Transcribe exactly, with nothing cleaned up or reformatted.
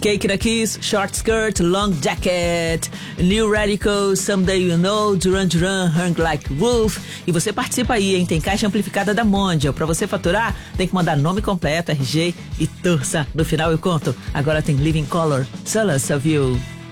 Cake the Kiss, Short Skirt, Long Jacket, New Radical, Someday You Know, Duran Duran, Hung Like Wolf. E você participa aí, hein? Tem caixa amplificada da Mondial. Pra você faturar, tem que mandar nome completo, R G e torça. No final eu conto. Agora tem Living Color, Solace of You.